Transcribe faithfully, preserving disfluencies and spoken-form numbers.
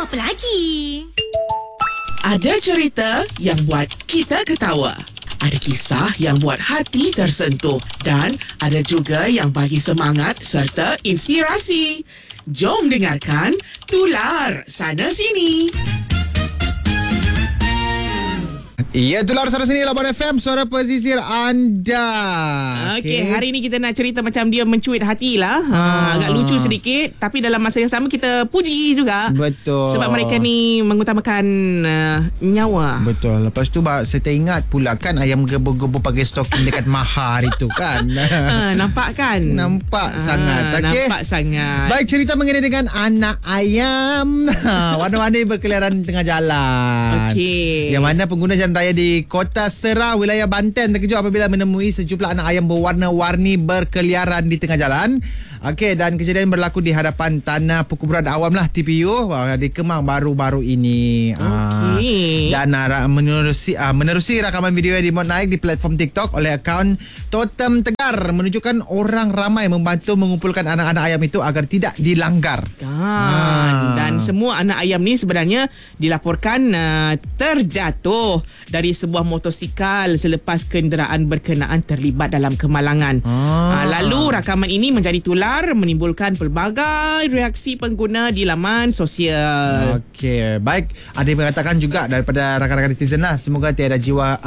apa lagi? Ada cerita yang buat kita ketawa. Ada kisah yang buat hati tersentuh. Dan ada juga yang bagi semangat serta inspirasi. Jom dengarkan Tular Sana Sini. Ya, Tular Sana Sini Labuan F M, suara pesisir anda. Okey, okay, hari ni kita nak cerita macam dia mencuit hati lah. Ha, agak lucu sedikit, tapi dalam masa yang sama kita puji juga. Betul. Sebab mereka ni mengutamakan uh, nyawa. Betul. Lepas tu saya teringat pula kan ayam gebu-gebu pakai stocking dekat Mahar itu kan. Ha, nampak kan? Nampak ha, sangat. Okay. Nampak sangat. Baik, cerita mengenai dengan anak ayam. Warna-warni berkeliaran tengah jalan. Okey. Yang mana pengguna jalan raya di Kota Serang, wilayah Banten terkejut apabila menemui sejumlah anak ayam berwarna-warni berkeliaran di tengah jalan. Okey, dan kejadian berlaku di hadapan tanah perkuburan awam lah, T P U, di Kemang baru-baru ini. Okey. Uh, dan uh, menerusi, uh, menerusi rakaman video yang dimuat naik di platform TikTok oleh akaun Totem Tegar menunjukkan orang ramai membantu mengumpulkan anak-anak ayam itu agar tidak dilanggar. Kan. Ah. Dan semua anak ayam ni sebenarnya dilaporkan uh, terjatuh dari sebuah motosikal selepas kenderaan berkenaan terlibat dalam kemalangan. Ah. Uh, lalu rakaman ini menjadi tular menimbulkan pelbagai reaksi pengguna di laman sosial. Okey, baik. Ada yang mengatakan juga daripada rakan-rakan netizen lah, semoga tiada jiwa